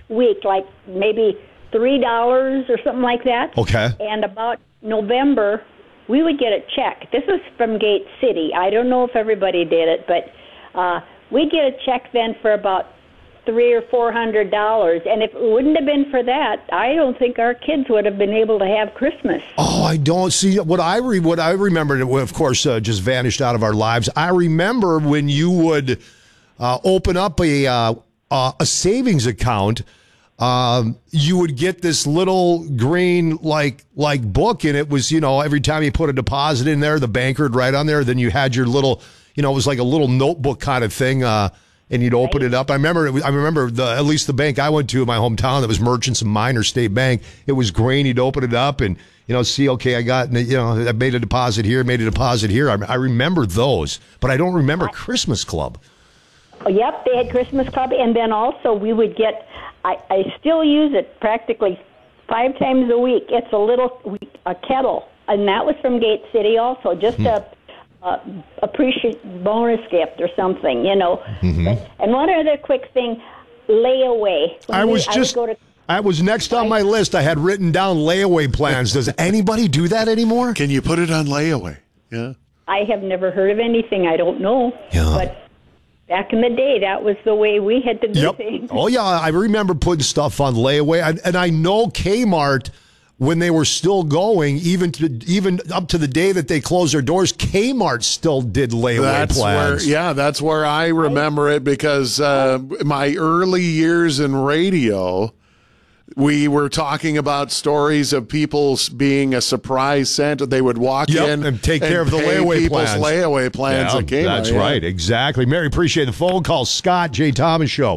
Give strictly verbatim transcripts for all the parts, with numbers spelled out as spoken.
week, like maybe three dollars or something like that. Okay. And about November, we would get a check. This is from Gate City. I don't know if everybody did it, but uh, we'd get a check then for about three or four hundred dollars. And if it wouldn't have been for that, I don't think our kids would have been able to have Christmas. Oh, I don't see what I re, what I remember. Of course, uh, just vanished out of our lives. I remember when you would uh, open up a uh, uh, a savings account. Um, you would get this little green like like book, and it was, you know, every time you put a deposit in there, the banker would write on there. Then you had your little, you know, it was like a little notebook kind of thing, uh, and you'd open right. it up. I remember, it was, I remember the at least the bank I went to in my hometown, that was Merchants and Miners State Bank. It was green. You'd open it up and, you know, see, okay, I got, you know, I made a deposit here, made a deposit here. I, I remember those, but I don't remember Christmas Club. Yep, they had Christmas Club, and then also we would get. I, I still use it practically five times a week. It's a little a kettle, and that was from Gate City also, just hmm. a, a appreciate bonus gift or something, you know. Mm-hmm. But, and one other quick thing, layaway. When I we, was just. I, would go to, I was next on my list. I had written down layaway plans. Does anybody do that anymore? Can you put it on layaway? Yeah. I have never heard of anything. I don't know. Yeah. But back in the day, that was the way we had to do yep. things. Oh, yeah, I remember putting stuff on layaway. I, and I know Kmart, when they were still going, even to, even up to the day that they closed their doors, Kmart still did layaway that's plans. Where, yeah, that's where I remember it, because uh, my early years in radio, we were talking about stories of people being a surprise Santa. They would walk yep, in and take care and of the layaway people's plans. layaway plans. Yeah, at Kmart, that's yeah. right, exactly. Mary, appreciate the phone call. Scott, Jay Thomas Show.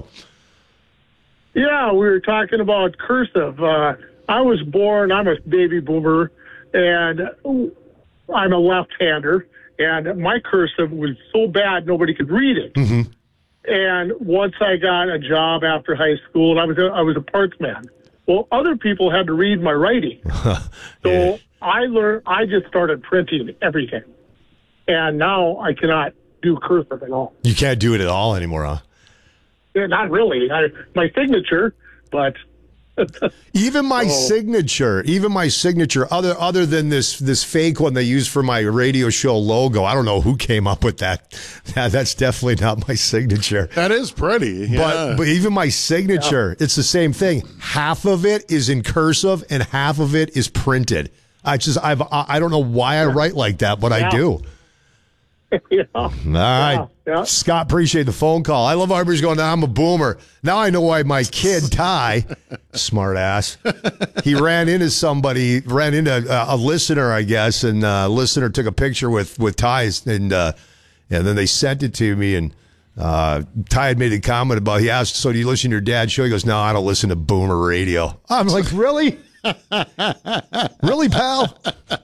Yeah, we were talking about cursive. Uh, I was born, I'm a baby boomer, and I'm a left-hander, and my cursive was so bad nobody could read it. Mm-hmm. And once I got a job after high school, and I was a, I was a parts man. Well, other people had to read my writing. yeah. So I learned, I just started printing everything. And now I cannot do cursive at all. You can't do it at all anymore, huh? Yeah, not really. I, my signature, but... even my oh. signature, even my signature, other other than this this fake one they used for my radio show logo, I don't know who came up with that. that that's definitely not my signature. That is pretty. Yeah. But but even my signature, yeah. it's the same thing. Half of it is in cursive and half of it is printed. I just I've I don't know why I write like that, but yeah. I do. yeah. All right. Yeah. Yeah. Scott, appreciate the phone call. I love everybody's going, I'm a boomer. Now I know why my kid, Ty, smart ass, he ran into somebody, ran into a, a listener, I guess, and a listener took a picture with, with Ty's, and, uh, and then they sent it to me, and uh, Ty had made a comment about, he asked, so do you listen to your dad's show? He goes, no, I don't listen to boomer radio. I'm like, really? Really, pal?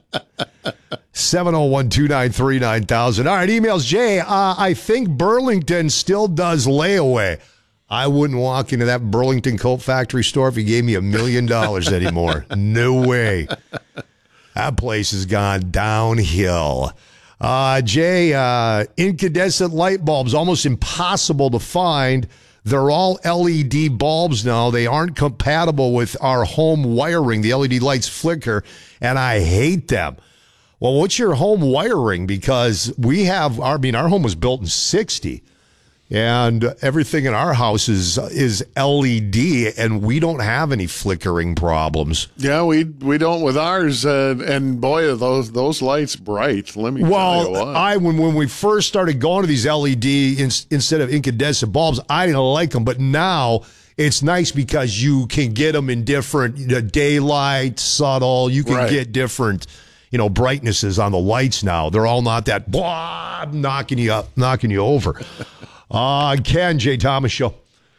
seven oh one, two nine three, nine thousand. All right, emails. Jay, uh, I think Burlington still does layaway. I wouldn't walk into that Burlington Coat Factory store if he gave me a million dollars anymore. No way. That place has gone downhill. Uh, Jay, uh, incandescent light bulbs, almost impossible to find. They're all L E D bulbs now. They aren't compatible with our home wiring. The L E D lights flicker, and I hate them. Well, what's your home wiring? Because we have, our, I mean, our home was built in sixty, and everything in our house is is L E D, and we don't have any flickering problems. Yeah, we we don't with ours, uh, and boy, are those those lights bright. Let me well, tell you what. I when when we first started going to these L E D in, instead of incandescent bulbs, I didn't like them, but now it's nice because you can get them in different, you know, daylight, subtle. You can right. get different, you know, brightnesses on the lights now. They're all not that blah, knocking you up, knocking you over. Uh, Ken, Jay Thomas Show.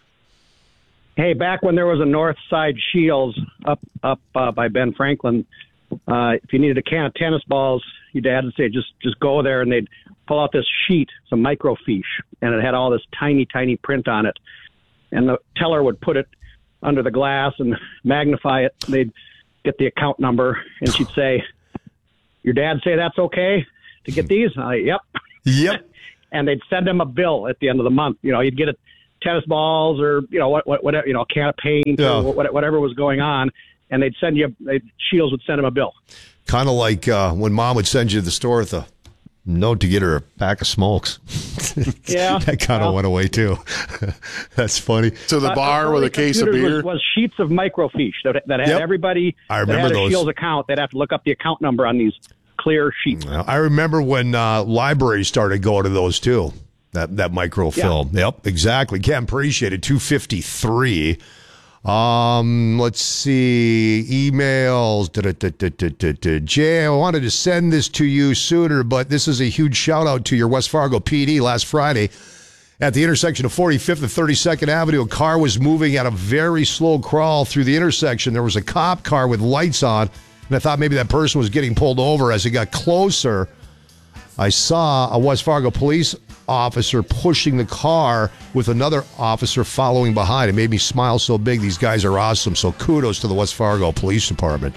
Hey, back when there was a North Side Shields up up uh, by Ben Franklin, uh, if you needed a can of tennis balls, your dad would say, just just go there, and they'd pull out this sheet, some microfiche, and it had all this tiny, tiny print on it. And the teller would put it under the glass and magnify it. They'd get the account number, and she'd say, your dad say that's okay to get these? I, yep. Yep. And they'd send him a bill at the end of the month. You know, you'd get it tennis balls or, you know, what, what, whatever, you know, a can of paint Yeah. or what, whatever was going on. And they'd send you, they'd, Shields would send them a bill. Kind of like uh, when Mom would send you to the store with a note to get her a pack of smokes. Yeah. That kind of well, went away, too. That's funny. To the bar with a case of beer. Was, was sheets of microfiche that, that had Yep. everybody I that remember had a those. Shields account. They'd have to look up the account number on these clear sheets. Well, I remember when uh, libraries started going to those, too. That that microfilm. Yep, exactly. Ken, appreciate it. two fifty-three. Um, let's see. Emails. Da-da-da-da-da-da-da. Jay, I wanted to send this to you sooner, but this is a huge shout out to your West Fargo P D last Friday. At the intersection of forty-fifth and thirty-second Avenue, a car was moving at a very slow crawl through the intersection. There was a cop car with lights on, and I thought maybe that person was getting pulled over. As it got closer, I saw a West Fargo police officer pushing the car with another officer following behind. It made me smile so big. These guys are awesome. So kudos to the West Fargo Police Department.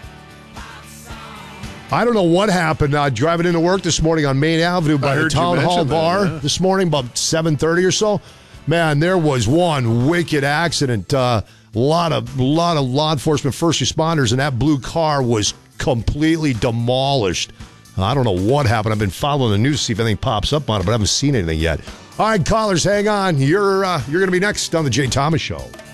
I don't know what happened uh, driving into work this morning on Main Avenue by I the heard you Town Hall mention that, Bar yeah. this morning about seven thirty or so. Man, there was one wicked accident. A uh, lot of lot of law enforcement, first responders, and that blue car was completely demolished. I don't know what happened. I've been following the news to see if anything pops up on it, but I haven't seen anything yet. All right, callers, hang on. You're uh, you're going to be next on the Jay Thomas Show.